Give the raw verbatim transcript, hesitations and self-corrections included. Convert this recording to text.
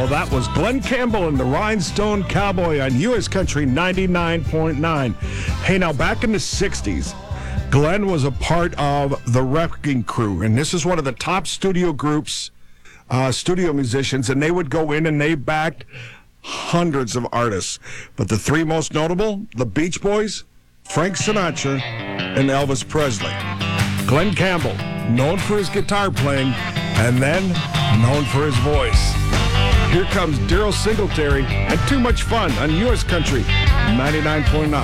Oh, that was Glen Campbell and the Rhinestone Cowboy on U S Country ninety-nine point nine. Hey, now back in the sixties, Glenn was a part of the Wrecking Crew, and this is one of the top studio groups, uh, studio musicians, and they would go in and they backed hundreds of artists. But the three most notable, the Beach Boys, Frank Sinatra, and Elvis Presley. Glen Campbell, known for his guitar playing, and then known for his voice. Here comes Daryl Singletary and Too Much Fun on U S Country ninety-nine point nine.